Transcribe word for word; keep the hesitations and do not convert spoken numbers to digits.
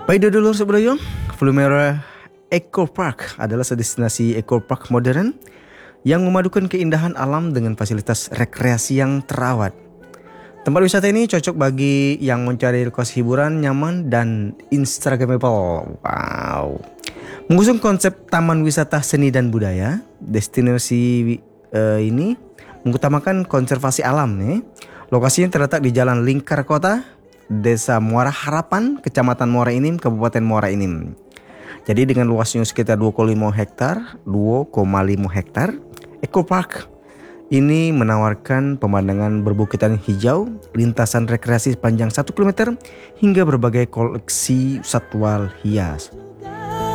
Baik dulur sebelum Flumera Eco Park adalah destinasi eco park modern yang memadukan keindahan alam dengan fasilitas rekreasi yang terawat. Tempat wisata ini cocok bagi yang mencari lokasi hiburan nyaman dan instagramable. Wow. Mengusung konsep taman wisata seni dan budaya, destinasi uh, ini mengutamakan konservasi alam nih. Lokasinya terletak di Jalan Lingkar Kota, Desa Muara Harapan, Kecamatan Muara Enim, Kabupaten Muara Enim. Jadi dengan luasnya sekitar dua koma lima hektar, dua koma lima hektar, Eco Park ini menawarkan pemandangan berbukitan hijau, lintasan rekreasi sepanjang satu kilometer hingga berbagai koleksi satwa hias.